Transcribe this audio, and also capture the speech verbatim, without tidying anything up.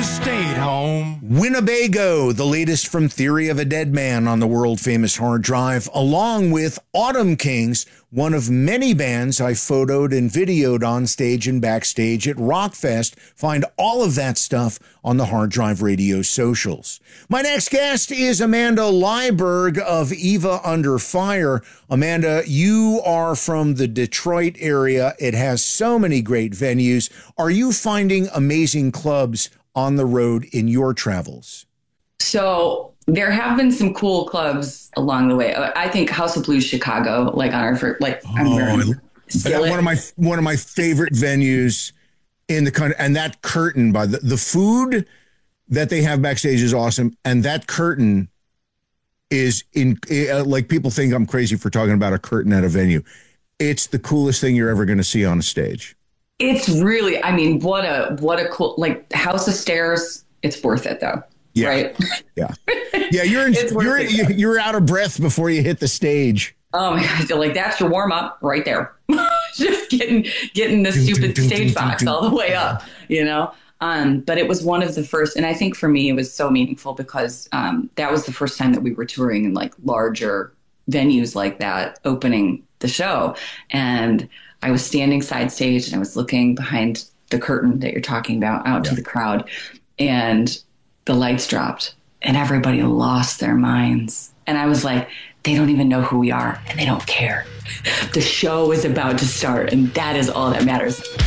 stayed home. Winnebago, the latest from Theory of a Dead Man on the world-famous hard drive, along with Autumn Kings, one of many bands I photoed and videoed on stage and backstage at Rockfest. Find all of that stuff on the Hard Drive Radio socials. My next guest is Amanda Lyberg of Eva Under Fire. Amanda, you are from the Detroit area. It has so many great venues. Are you finding amazing clubs on the road in your travels? So there have been some cool clubs along the way. I think House of Blues Chicago, like on our first, like oh, one of my one of my favorite venues in the country, and that curtain by the the food that they have backstage is awesome, and that curtain is in uh, like people think I'm crazy for talking about a curtain at a venue. It's the coolest thing you're ever going to see on a stage. It's really, I mean, what a what a cool, like House of Stairs. It's worth it though. Yeah. Right. Yeah. Yeah. You're in, you're it, you're out of breath before you hit the stage. Oh my God. Like that's your warm up right there. Just getting, getting the stupid stage box all the way up, you know? Um, but it was one of the first, and I think for me, it was so meaningful because um, that was the first time that we were touring in like larger venues like that, opening the show. And I was standing side stage and I was looking behind the curtain that you're talking about out yeah. to the crowd, and the lights dropped and everybody lost their minds. And I was like, they don't even know who we are and they don't care. The show is about to start and that is all that matters.